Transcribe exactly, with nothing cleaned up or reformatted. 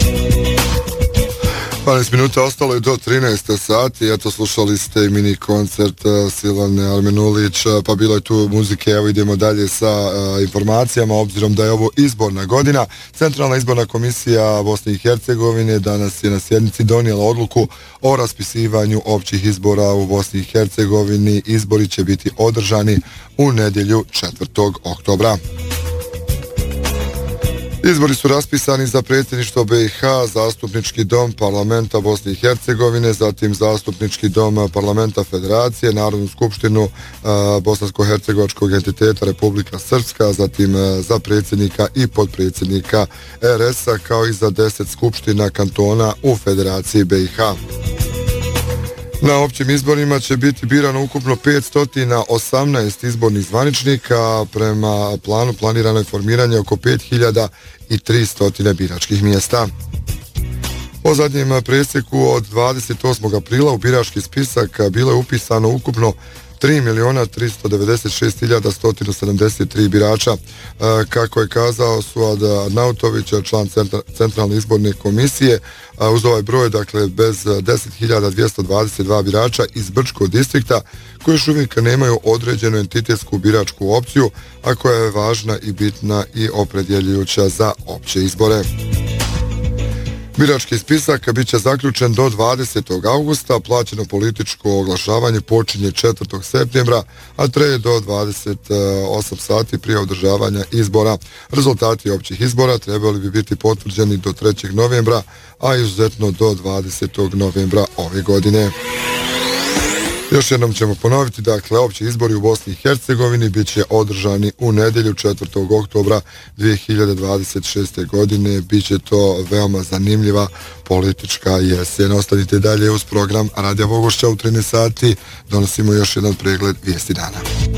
dvanaest minuta ostalo je do trinaest sati, eto slušali ste mini koncert Silvane Armenulić, pa bilo je tu muzike, evo idemo dalje sa uh, informacijama, obzirom da je ovo izborna godina. Centralna izborna komisija Bosne i Hercegovine danas je na sjednici donijela odluku o raspisivanju općih izbora u Bosni i Hercegovini. Izbori će biti održani u nedjelju četvrtog oktobra. Izbori su raspisani za predsjedništvo B i H, zastupnički dom parlamenta Bosne i Hercegovine, zatim zastupnički dom parlamenta Federacije, Narodnu skupštinu uh, Bosansko-hercegovačkog entiteta Republika Srpska, zatim uh, za predsjednika i podpredsjednika R S-a, kao i za deset skupština kantona u Federaciji B i H. Na općim izborima će biti birano ukupno petsto osamnaest izbornih zvaničnika, prema planu planirano je formiranje oko pet hiljada tristo biračkih mjesta. Po zadnjem presjeku od dvadeset osmog aprila u birački spisak bilo je upisano ukupno tri milijuna tristo devedeset šest hiljada sto sedamdeset tri birača. Kako je kazao Suad Arnautović, član Centralne izborne komisije, uz ovaj broj, dakle, bez deset hiljada dvjesto dvadeset dva birača iz Brčkog distrikta, koji još uvijek nemaju određenu entitetsku biračku opciju, a koja je važna i bitna i opredjeljujuća za opće izbore. Birački spisak bit će zaključen do dvadesetog augusta, plaćeno političko oglašavanje počinje četvrtog septembra, a traje do dvadeset osam sati prije održavanja izbora. Rezultati općih izbora trebali bi biti potvrđeni do trećeg novembra, a izuzetno do dvadesetog novembra ove godine. Još jednom ćemo ponoviti, dakle, opći izbori u Bosni i Hercegovini bit će održani u nedjelju četvrtog oktobra dvije hiljade dvadeset šeste. godine. Biće to veoma zanimljiva politička jesen. Ostanite dalje uz program Radija Bogošća u trinaest sati. Donosimo još jedan pregled vijesti dana.